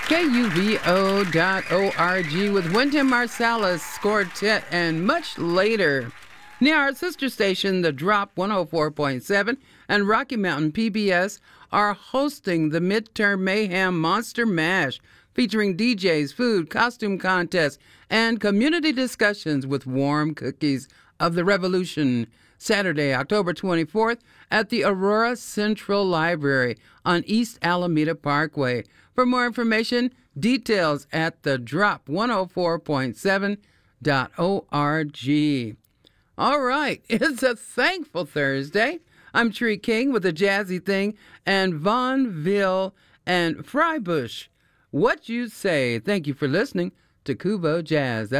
KUVO.org with Wynton Marsalis Quartet and much later. Now, our sister station, The Drop 104.7 and Rocky Mountain PBS are hosting the Midterm Mayhem Monster Mash, featuring DJs, food, costume contests, and community discussions with warm cookies of the revolution. Saturday, October 24th at the Aurora Central Library on East Alameda Parkway. For more information, details at thedrop104.7.org. All right, it's a thankful Thursday. I'm Tree King with a jazzy thing and Vaughnville and Frybush. What you say? Thank you for listening to Kubo Jazz.